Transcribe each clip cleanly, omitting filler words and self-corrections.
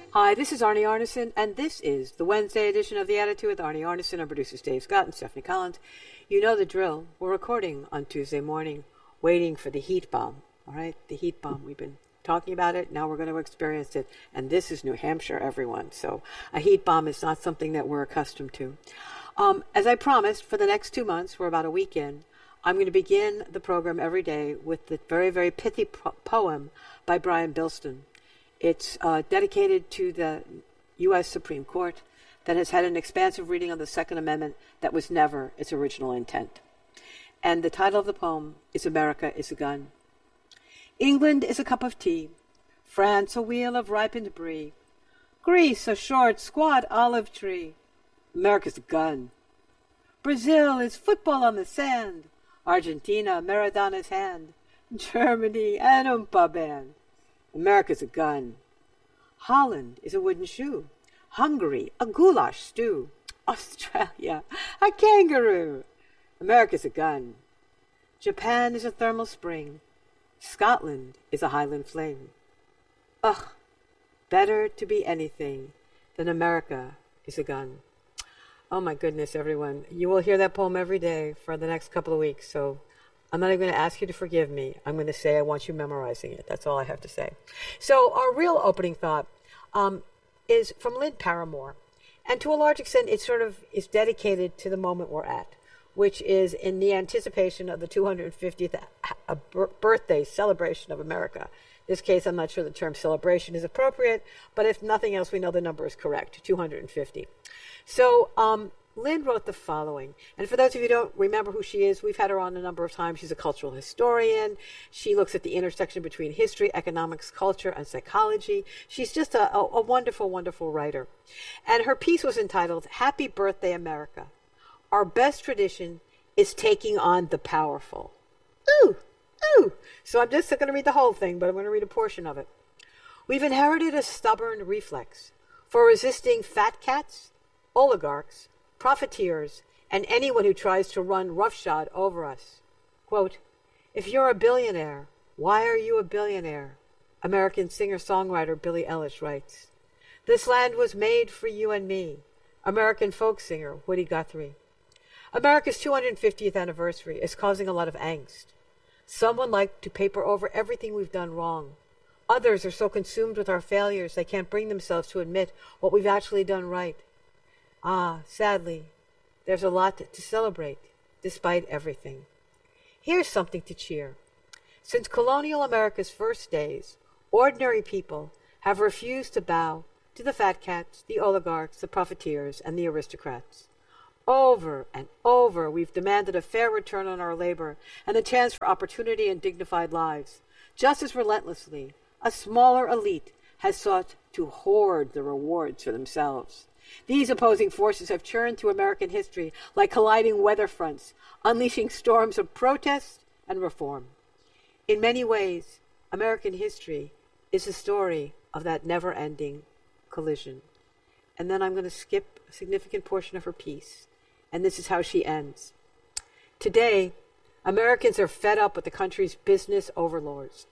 Hi, this is Arnie Arneson, and this is the Wednesday edition of The Attitude with Arnie Arneson. Our producers Dave Scott and Stephanie Collins. You know the drill. We're recording on Tuesday morning, waiting for the heat bomb. All right, the heat bomb. We've been talking about it. Now we're going to experience it. And this is New Hampshire, everyone. So a heat bomb is not something that we're accustomed to. As I promised, for the next 2 months, we're about a week in, I'm going to begin the program every day with the very, very pithy poem by Brian Bilston. It's dedicated to the U.S. Supreme Court that has had an expansive reading of the Second Amendment that was never its original intent. And the title of the poem is America is a Gun. England is a cup of tea, France a wheel of ripened brie, Greece a short, squat olive tree. America's a gun. Brazil is football on the sand, Argentina Maradona's hand, Germany an oompa band. America's a gun. Holland is a wooden shoe, Hungary a goulash stew, Australia a kangaroo. America's a gun. Japan is a thermal spring, Scotland is a highland flame. Ugh, better to be anything than America is a gun. Oh my goodness, everyone. You will hear that poem every day for the next couple of weeks, so I'm not even going to ask you to forgive me. I'm going to say I want you memorizing it. That's all I have to say. So our real opening thought is from Lynn Paramore. And to a large extent, it sort of is dedicated to the moment we're at, which is in the anticipation of the 250th birthday celebration of America. In this case, I'm not sure the term celebration is appropriate, but if nothing else, we know the number is correct, 250. So Lynn wrote the following, and for those of you who don't remember who she is, we've had her on a number of times. She's a cultural historian. She looks at the intersection between history, economics, culture, and psychology. She's just a wonderful, wonderful writer. And her piece was entitled, Happy Birthday, America. Our best tradition is taking on the powerful. Ooh, ooh. So I'm just going to read the whole thing, but I'm going to read a portion of it. We've inherited a stubborn reflex for resisting fat cats, oligarchs, profiteers, and anyone who tries to run roughshod over us. Quote, if you're a billionaire, why are you a billionaire? American singer-songwriter Billie Eilish writes. This land was made for you and me. American folk singer Woody Guthrie. America's 250th anniversary is causing a lot of angst. Some would like to paper over everything we've done wrong. Others are so consumed with our failures they can't bring themselves to admit what we've actually done right. Sadly, there's a lot to celebrate, despite everything. Here's something to cheer. Since colonial America's first days, ordinary people have refused to bow to the fat cats, the oligarchs, the profiteers, and the aristocrats. Over and over, we've demanded a fair return on our labor and the chance for opportunity and dignified lives. Just as relentlessly, a smaller elite has sought to hoard the rewards for themselves. These opposing forces have churned through American history like colliding weather fronts, unleashing storms of protest and reform. In many ways, American history is the story of that never-ending collision. And then I'm going to skip a significant portion of her piece, and this is how she ends. Today, Americans are fed up with the country's business overlords.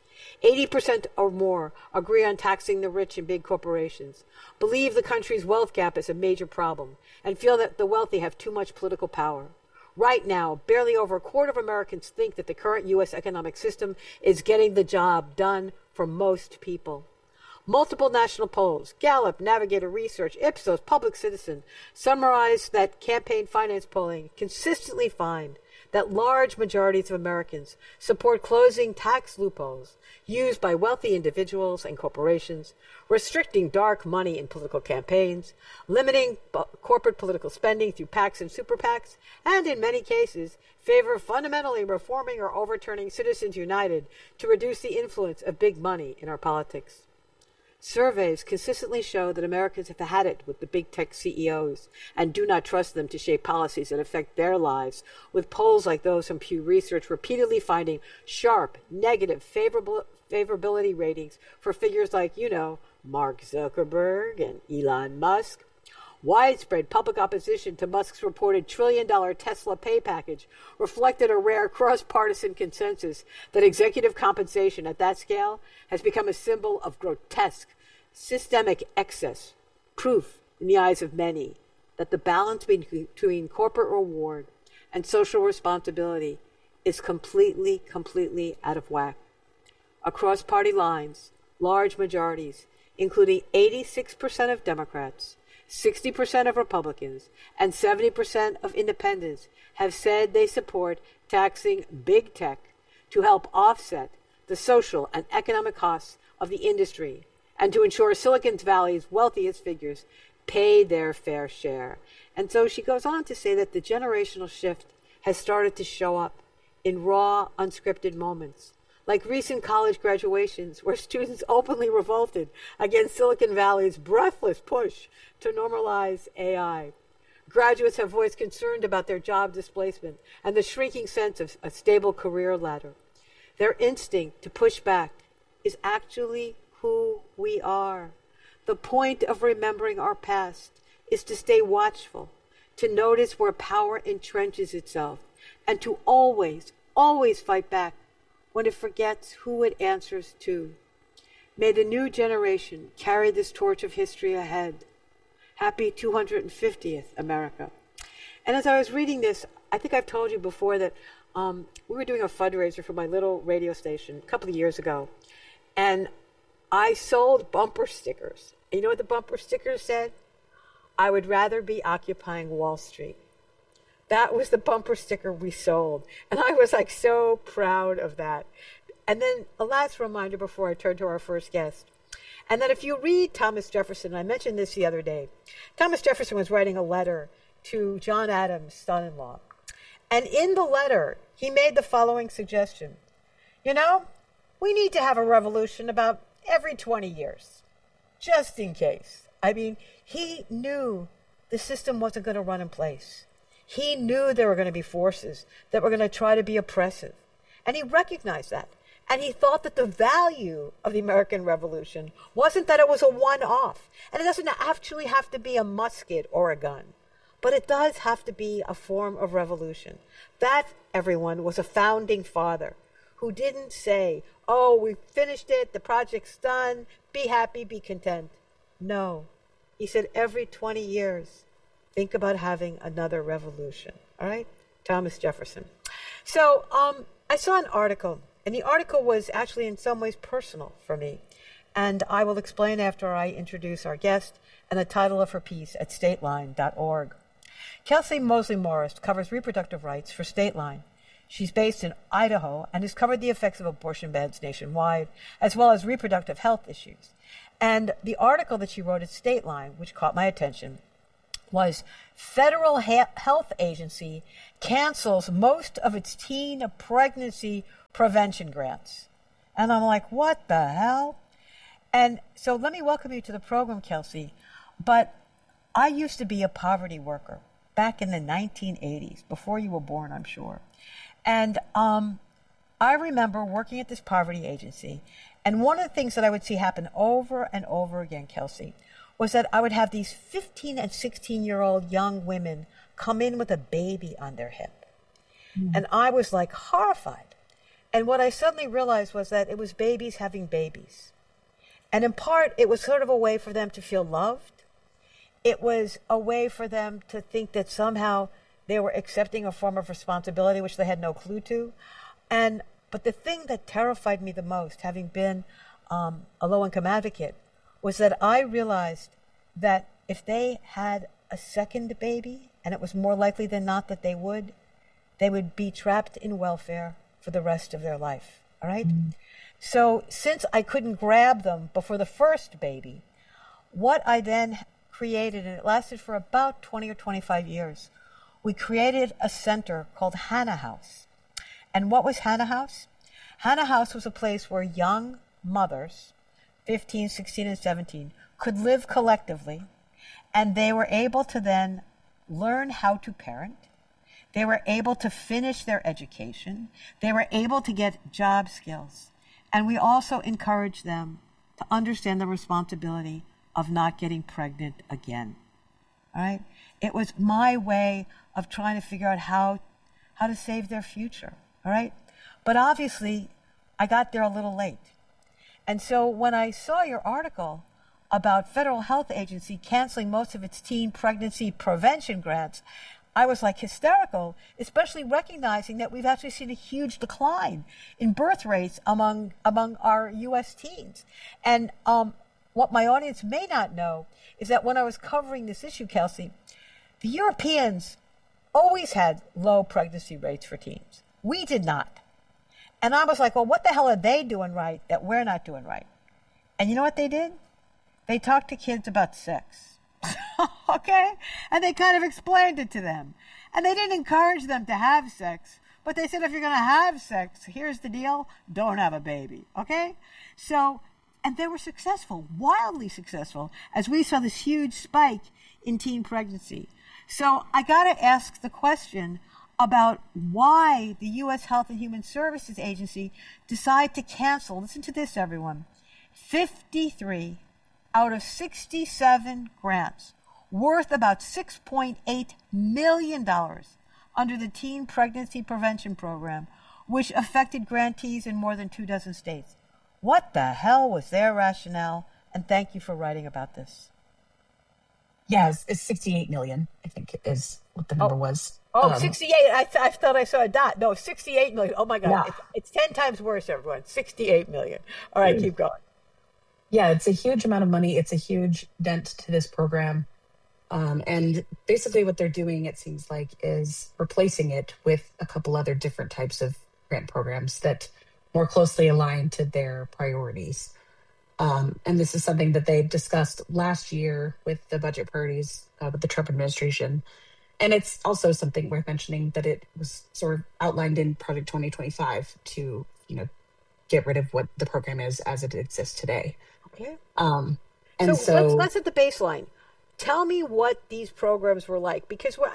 80% or more agree on taxing the rich and big corporations, believe the country's wealth gap is a major problem, and feel that the wealthy have too much political power. Right now, barely over a quarter of Americans think that the current U.S. economic system is getting the job done for most people. Multiple national polls, Gallup, Navigator Research, Ipsos, Public Citizen, summarize that campaign finance polling consistently find that large majorities of Americans support closing tax loopholes used by wealthy individuals and corporations, restricting dark money in political campaigns, limiting corporate political spending through PACs and super PACs, and in many cases, favor fundamentally reforming or overturning Citizens United to reduce the influence of big money in our politics. Surveys consistently show that Americans have had it with the big tech CEOs and do not trust them to shape policies that affect their lives, with polls like those from Pew Research repeatedly finding sharp, negative favorability ratings for figures like, Mark Zuckerberg and Elon Musk. Widespread public opposition to Musk's reported trillion-dollar Tesla pay package reflected a rare cross-partisan consensus that executive compensation at that scale has become a symbol of grotesque systemic excess, proof in the eyes of many that the balance between corporate reward and social responsibility is completely, completely out of whack. Across party lines, large majorities, including 86% of Democrats, 60% of Republicans, and 70% of independents, have said they support taxing big tech to help offset the social and economic costs of the industry and to ensure Silicon Valley's wealthiest figures pay their fair share. And so she goes on to say that the generational shift has started to show up in raw, unscripted moments, like recent college graduations where students openly revolted against Silicon Valley's breathless push to normalize AI. Graduates have voiced concern about their job displacement and the shrinking sense of a stable career ladder. Their instinct to push back is actually who we are. The point of remembering our past is to stay watchful, to notice where power entrenches itself, and to always, always fight back when it forgets who it answers to. May the new generation carry this torch of history ahead. Happy 250th, America. And as I was reading this, I think I've told you before that we were doing a fundraiser for my little radio station a couple of years ago. And I sold bumper stickers. And you know what the bumper stickers said? I would rather be occupying Wall Street. That was the bumper sticker we sold. And I was like so proud of that. And then a last reminder before I turn to our first guest. And that if you read Thomas Jefferson, I mentioned this the other day, Thomas Jefferson was writing a letter to John Adams' son-in-law. And in the letter, he made the following suggestion. You know, we need to have a revolution about every 20 years, just in case. I mean, he knew the system wasn't going to run in place. He knew there were going to be forces that were going to try to be oppressive. And he recognized that. And he thought that the value of the American Revolution wasn't that it was a one-off. And it doesn't actually have to be a musket or a gun. But it does have to be a form of revolution. That, everyone, was a founding father who didn't say, oh, we finished it, the project's done, be happy, be content. No. He said every 20 years, think about having another revolution. All right? Thomas Jefferson. So I saw an article, and the article was actually in some ways personal for me. And I will explain after I introduce our guest and the title of her piece at stateline.org. Kelsey Mosley Morris covers reproductive rights for Stateline. She's based in Idaho and has covered the effects of abortion bans nationwide, as well as reproductive health issues. And the article that she wrote at Stateline, which caught my attention, was Federal Health Agency cancels most of its teen pregnancy prevention grants. And I'm like, what the hell? And so let me welcome you to the program, Kelsey. But I used to be a poverty worker back in the 1980s, before you were born, I'm sure. And I remember working at this poverty agency. And one of the things that I would see happen over and over again, Kelsey, was that I would have these 15 and 16-year-old young women come in with a baby on their hip. And I was like horrified. And what I suddenly realized was that it was babies having babies. And in part, it was sort of a way for them to feel loved. It was a way for them to think that somehow they were accepting a form of responsibility which they had no clue to. But the thing that terrified me the most, having been a low-income advocate, was that I realized that if they had a second baby, and it was more likely than not that they would be trapped in welfare for the rest of their life. All right? So since I couldn't grab them before the first baby, what I then created, and it lasted for about 20 or 25 years, we created a center called Hannah House. And what was Hannah House? Hannah House was a place where young mothers, 15, 16, and 17, could live collectively, and they were able to then learn how to parent. They were able to finish their education. They were able to get job skills. And we also encouraged them to understand the responsibility of not getting pregnant again. All right? It was my way of trying to figure out how to save their future. All right? But obviously, I got there a little late. And so when I saw your article, about Federal Health Agency canceling most of its teen pregnancy prevention grants, I was like hysterical, especially recognizing that we've actually seen a huge decline in birth rates among our U.S. teens. And what my audience may not know is that when I was covering this issue, Kelsey, the Europeans always had low pregnancy rates for teens. We did not. And I was like, well, what the hell are they doing right that we're not doing right? And you know what they did? They talked to kids about sex. Okay? And they kind of explained it to them. And they didn't encourage them to have sex, but they said, if you're going to have sex, here's the deal, don't have a baby. Okay? So, and they were successful, wildly successful, as we saw this huge spike in teen pregnancy. So I got to ask the question about why the U.S. Health and Human Services Agency decided to cancel, listen to this, everyone, 53 out of 67 grants worth about $6.8 million under the Teen Pregnancy Prevention Program, which affected grantees in more than 24 states. What the hell was their rationale? And thank you for writing about this. Yes, it's 68 million, I think is what the number was. 68. I thought I saw a dot. No, 68 million. Oh, my God. Yeah. It's 10 times worse, everyone. 68 million. All right, keep going. Yeah, it's a huge amount of money. It's a huge dent to this program. And basically what they're doing, it seems like, is replacing it with a couple other different types of grant programs that more closely align to their priorities. And this is something that they discussed last year with the budget priorities with the Trump administration. And it's also something worth mentioning that it was sort of outlined in Project 2025 to, get rid of what the program is as it exists today. Okay. And so let's at the baseline. Tell me what these programs were like, because what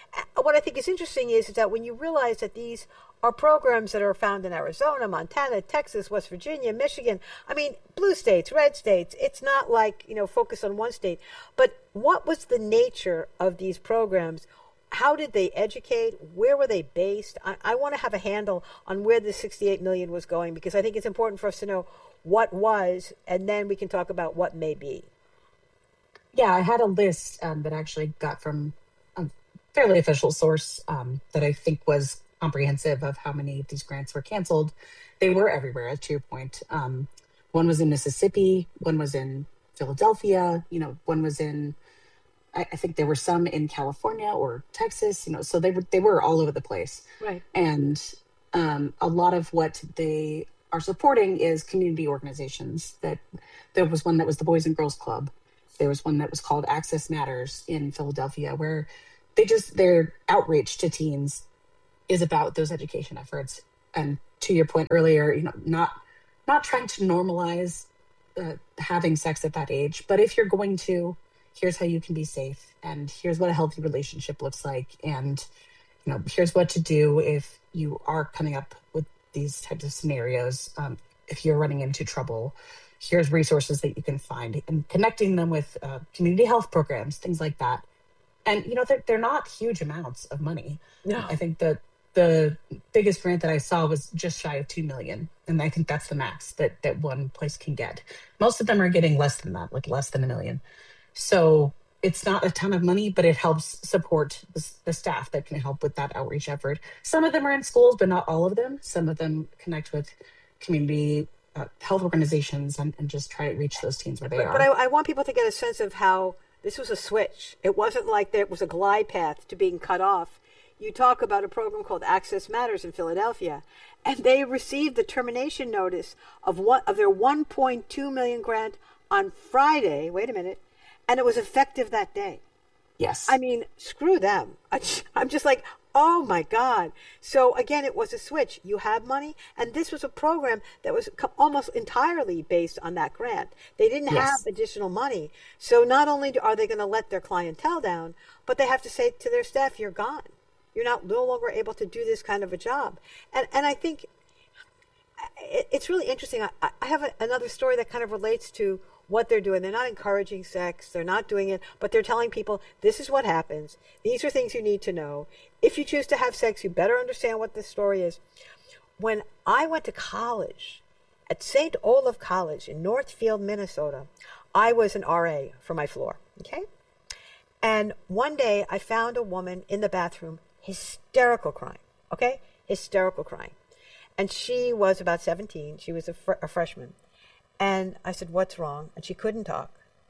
I think is interesting is that when you realize that these are programs that are found in Arizona, Montana, Texas, West Virginia, Michigan, blue states, red states, it's not like, focus on one state. But what was the nature of these programs? How did they educate? Where were they based? I want to have a handle on where the 68 million was going, because I think it's important for us to know what was, and then we can talk about what may be. Yeah, I had a list that I actually got from a fairly official source that I think was comprehensive of how many of these grants were canceled. They were everywhere, to your point. One was in Mississippi, one was in Philadelphia, one was in, I think there were some in California or Texas, so they were all over the place. Right. And a lot of what they are supporting is community organizations. That there was one that was the Boys and Girls Club. There was one that was called Access Matters in Philadelphia, where their outreach to teens is about those education efforts. And to your point earlier, not trying to normalize having sex at that age, but if you're going to, here's how you can be safe, and here's what a healthy relationship looks like, and here's what to do if you are coming up with these types of scenarios. If you're running into trouble, here's resources that you can find, and connecting them with community health programs, things like that. And, they're not huge amounts of money. No. I think that the biggest grant that I saw was just shy of 2 million. And I think that's the max that one place can get. Most of them are getting less than that, like less than $1 million. So it's not a ton of money, but it helps support the staff that can help with that outreach effort. Some of them are in schools, but not all of them. Some of them connect with community health organizations and just try to reach those teens where they are. But I want people to get a sense of how this was a switch. It wasn't like there was a glide path to being cut off. You talk about a program called Access Matters in Philadelphia, and they received the termination notice of their 1.2 million grant on Friday. Wait a minute. And it was effective that day. Yes. Screw them. I'm just like, oh my God. So again, it was a switch. You have money. And this was a program that was almost entirely based on that grant. They didn't have additional money. So not only are they going to let their clientele down, but they have to say to their staff, you're gone. You're no longer able to do this kind of a job. And I think it's really interesting. I have another story that kind of relates to what they're doing. They're not encouraging sex. They're not doing it, but they're telling people, this is what happens. These are things you need to know. If you choose to have sex, you better understand what the story is. When I went to college at St. Olaf College in Northfield, Minnesota, I was an RA for my floor, okay? And one day I found a woman in the bathroom, hysterical crying, okay? Hysterical crying. And she was about 17. She was a freshman. And I said, what's wrong? And she couldn't talk.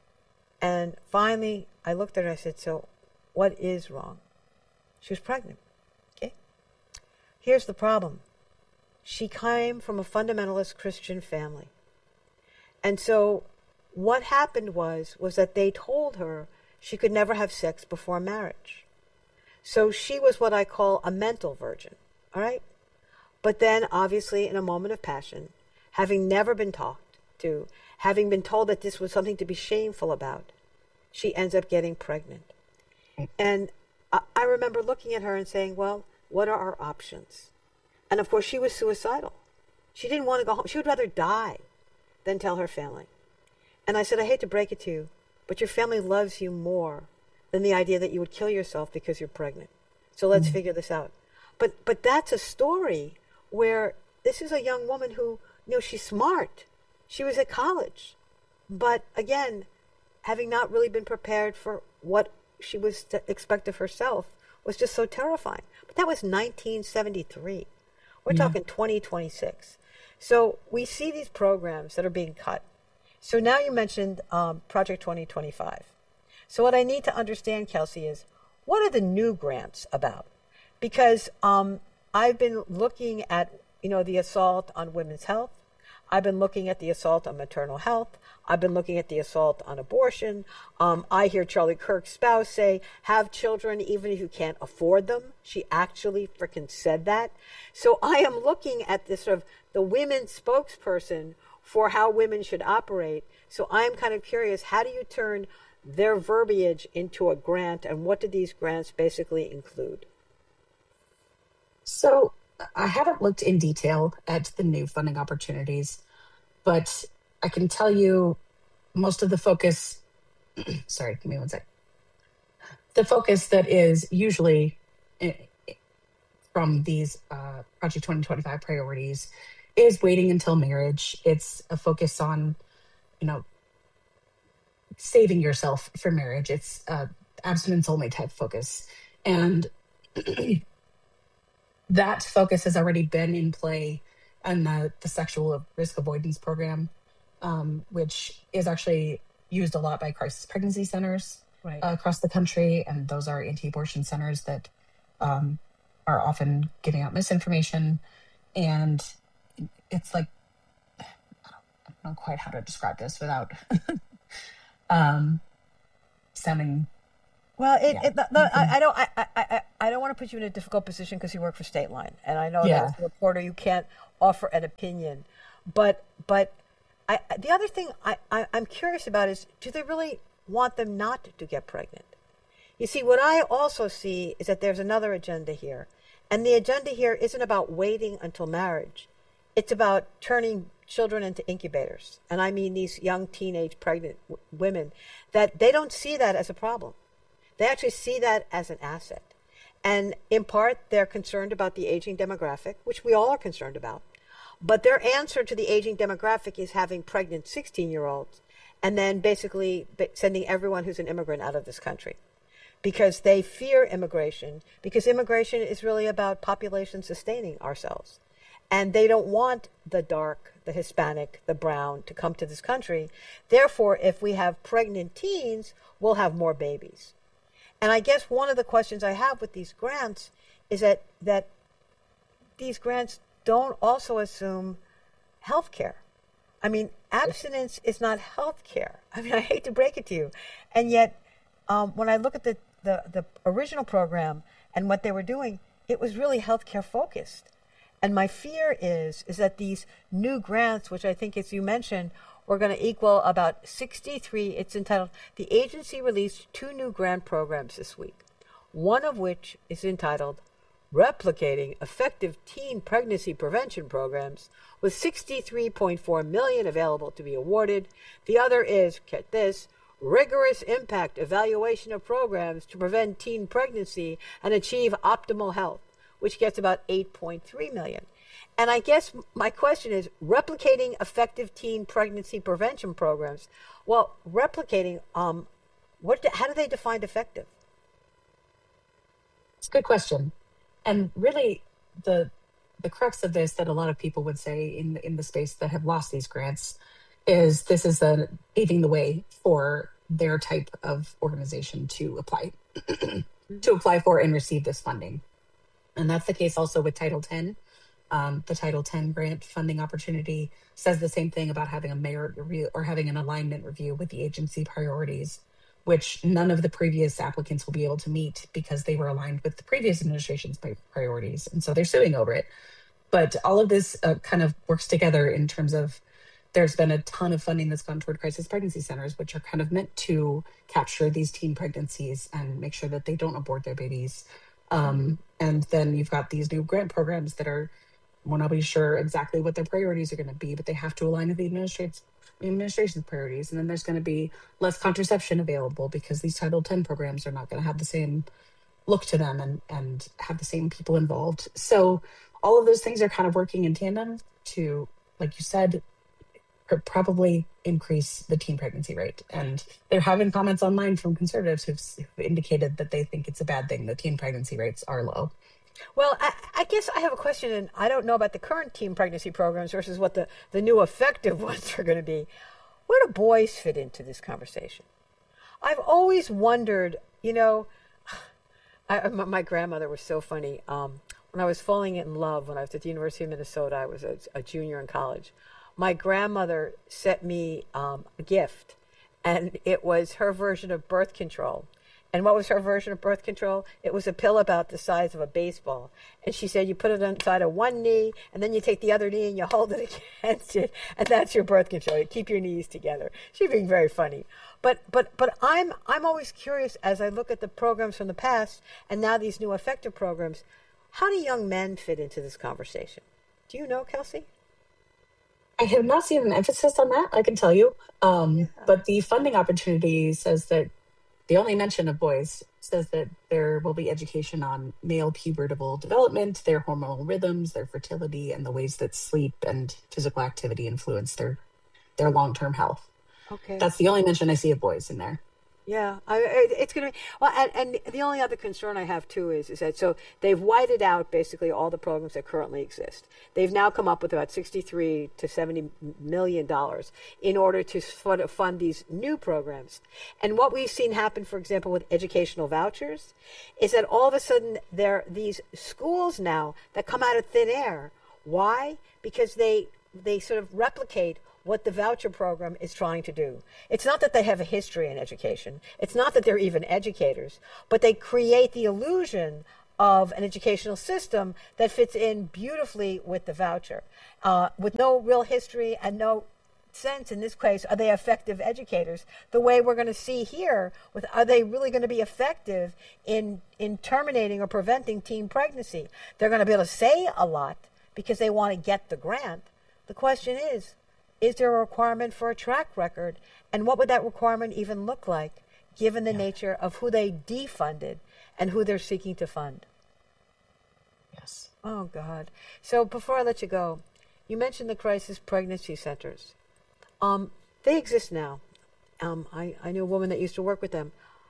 And finally, I looked at her and I said, so what is wrong? She was pregnant, okay? Here's the problem. She came from a fundamentalist Christian family. And so what happened was that they told her she could never have sex before marriage. So she was what I call a mental virgin, all right? But then, obviously, in a moment of passion, having never been talked to, having been told that this was something to be shameful about, she ends up getting pregnant. And I remember looking at her and saying, well, what are our options? And of course, she was suicidal. She didn't want to go home. She would rather die than tell her family. And I said, I hate to break it to you, but your family loves you more than the idea that you would kill yourself because you're pregnant. So let's figure this out. But that's a story where this is a young woman who, she's smart. She was at college. But again, having not really been prepared for what she was to expect of herself was just so terrifying. But that was 1973. We're talking 2026. So we see these programs that are being cut. So now you mentioned Project 2025. So what I need to understand, Kelsey, is what are the new grants about? Because I've been looking at, the assault on women's health. I've been looking at the assault on maternal health. I've been looking at the assault on abortion. I hear Charlie Kirk's spouse say, have children even if you can't afford them. She actually freaking said that. So I am looking at this sort of the women's spokesperson for how women should operate. So I'm kind of curious, how do you turn their verbiage into a grant, and what do these grants basically include? So I haven't looked in detail at the new funding opportunities, but I can tell you most of the focus, sorry, give me one sec. The focus that is usually from these Project 2025 priorities is waiting until marriage. It's a focus on, saving yourself for marriage. It's abstinence only type focus. And that focus has already been in play in the sexual risk avoidance program, which is actually used a lot by crisis pregnancy centers across the country. And those are anti-abortion centers that are often giving out misinformation. And it's like, I don't know quite how to describe this without sounding. Well, I don't want to put you in a difficult position because you work for State Line, and I know that as a reporter you can't offer an opinion. But the other thing I'm curious about is, do they really want them not to get pregnant? You see, what I also see is that there's another agenda here, and the agenda here isn't about waiting until marriage. It's about turning children into incubators. And I mean these young teenage pregnant women, that they don't see that as a problem. They actually see that as an asset. And in part, they're concerned about the aging demographic, which we all are concerned about. But their answer to the aging demographic is having pregnant 16-year-olds and then basically sending everyone who's an immigrant out of this country, because they fear immigration, because immigration is really about population sustaining ourselves. And they don't want the dark, the Hispanic, the brown to come to this country. Therefore, if we have pregnant teens, we'll have more babies. And I guess one of the questions I have with these grants is that these grants don't also assume health care. I mean, abstinence is not health care. I mean, I hate to break it to you. And yet, when I look at the original program and what they were doing, it was really healthcare focused. And my fear is that these new grants, which I think, as you mentioned, were going to equal about 63, it's entitled, the agency released 2 new grant programs this week, one of which is entitled Replicating Effective Teen Pregnancy Prevention Programs, with $63.4 million available to be awarded. The other is, get this, Rigorous Impact Evaluation of Programs to Prevent Teen Pregnancy and Achieve Optimal Health, which gets about $8.3 million. And I guess my question is replicating effective teen pregnancy prevention programs. Well, replicating, how do they define effective? It's a good question. And really, the crux of this that a lot of people would say in the space that have lost these grants is this is paving the way for their type of organization to apply to apply for and receive this funding. And that's the case also with Title X. The Title X grant funding opportunity says the same thing about having a merit review or having an alignment review with the agency priorities, which none of the previous applicants will be able to meet because they were aligned with the previous administration's priorities. And so they're suing over it. But all of this kind of works together in terms of there's been a ton of funding that's gone toward crisis pregnancy centers, which are kind of meant to capture these teen pregnancies and make sure that they don't abort their babies. And then you've got these new grant programs that we're not really sure exactly what their priorities are going to be, but they have to align with the administration's priorities. And then there's going to be less contraception available because these Title X programs are not going to have the same look to them and have the same people involved. So all of those things are kind of working in tandem to, like you said, probably increase the teen pregnancy rate. And there have been comments online from conservatives who've indicated that they think it's a bad thing that teen pregnancy rates are low. Well, I guess I have a question, and I don't know about the current teen pregnancy programs versus what the new effective ones are going to be. Where do boys fit into this conversation? I've always wondered, my grandmother was so funny. When I was falling in love, when I was at the University of Minnesota, I was a junior in college. My grandmother sent me a gift, and it was her version of birth control. And what was her version of birth control? It was a pill about the size of a baseball. And she said you put it inside of one knee, and then you take the other knee and you hold it against it, and that's your birth control. You keep your knees together. She's being very funny. But I'm always curious as I look at the programs from the past and now these new effective programs, how do young men fit into this conversation? Do you know, Kelsey? I have not seen an emphasis on that, I can tell you. But the funding opportunity says that the only mention of boys says that there will be education on male pubertal development, their hormonal rhythms, their fertility, and the ways that sleep and physical activity influence their long-term health. Okay. That's the only mention I see of boys in there. Yeah, it's going to be, well, and the only other concern I have too is that, so they've whited out basically all the programs that currently exist. They've now come up with about $63 to $70 million in order to fund these new programs. And what we've seen happen, for example, with educational vouchers, is that all of a sudden there are these schools now that come out of thin air. Why? Because they sort of replicate what the voucher program is trying to do. It's not that they have a history in education. It's not that they're even educators, but they create the illusion of an educational system that fits in beautifully with the voucher, with no real history and no sense in this case, are they effective educators? The way we're going to see here, are they really going to be effective in terminating or preventing teen pregnancy? They're going to be able to say a lot because they want to get the grant. The question is there a requirement for a track record? And what would that requirement even look like, given the nature of who they defunded and who they're seeking to fund? Yes. Oh, God. So before I let you go, you mentioned the crisis pregnancy centers. They exist now. I knew a woman that used to work with them.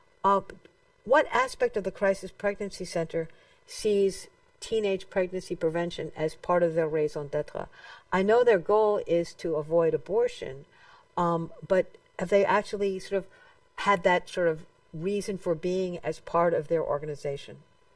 What aspect of the crisis pregnancy center sees teenage pregnancy prevention as part of their raison d'etre? I know their goal is to avoid abortion, but have they actually sort of had that sort of reason for being as part of their organization?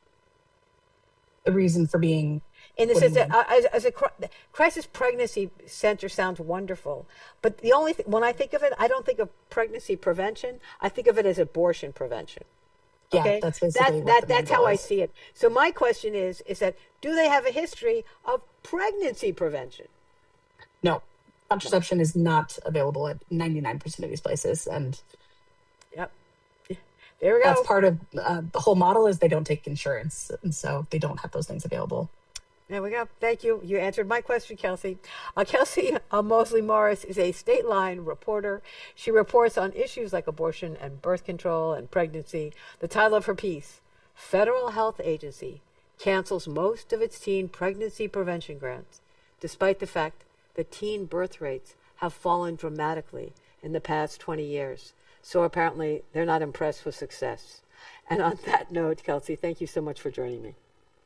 The reason for being? In the sense that as a crisis pregnancy center sounds wonderful, but the only when I think of it, I don't think of pregnancy prevention. I think of it as abortion prevention. Yeah, okay? that's basically that's how I see it. So my question is that do they have a history of pregnancy prevention? No, contraception is not available at 99% of these places, and yep, there we go. That's part of the whole model is they don't take insurance, and so they don't have those things available. There we go. Thank you. You answered my question, Kelsey. Kelsey Mosley Morris is a State Line reporter. She reports on issues like abortion and birth control and pregnancy. The title of her piece, Federal Health Agency Cancels Most of Its Teen Pregnancy Prevention Grants. despite the fact that teen birth rates have fallen dramatically in the past 20 years. So apparently they're not impressed with success. And on that note, Kelsey, thank you so much for joining me.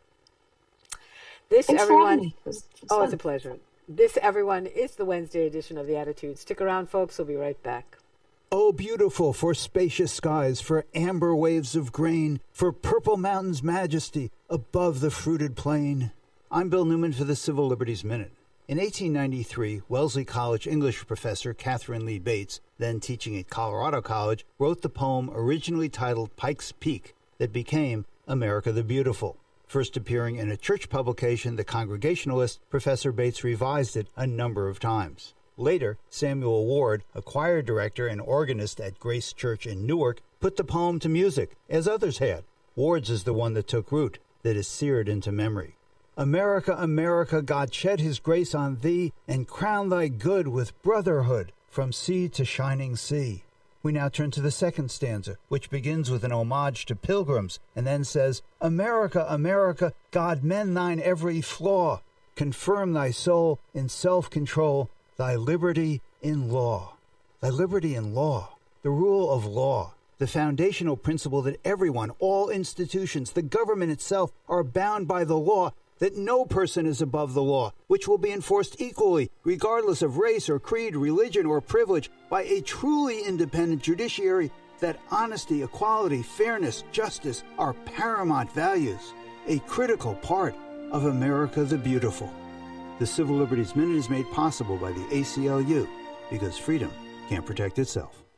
This, Thanks everyone. for having me. It was It's a pleasure. This, everyone, is the Wednesday edition of The Attitude. Stick around, folks. We'll be right back. Oh, beautiful for spacious skies, for amber waves of grain, for purple mountains' majesty above the fruited plain. I'm Bill Newman for the Civil Liberties Minute. In 1893, Wellesley College English professor Catherine Lee Bates, then teaching at Colorado College, wrote the poem originally titled Pike's Peak that became America the Beautiful. First appearing in a church publication, The Congregationalist, Professor Bates revised it a number of times. Later, Samuel Ward, a choir director and organist at Grace Church in Newark, put the poem to music, as others had. Ward's is the one that took root, that is seared into memory. America, America, God shed his grace on thee, and crown thy good with brotherhood from sea to shining sea. We now turn to the second stanza, which begins with an homage to pilgrims, and then says, America, America, God mend thine every flaw, confirm thy soul in self-control, thy liberty in law. Thy liberty in law, the rule of law, the foundational principle that everyone, all institutions, the government itself, are bound by the law, that no person is above the law, which will be enforced equally, regardless of race or creed, religion or privilege, by a truly independent judiciary, that honesty, equality, fairness, justice are paramount values, a critical part of America the Beautiful. The Civil Liberties Minute is made possible by the ACLU, because freedom can't protect itself.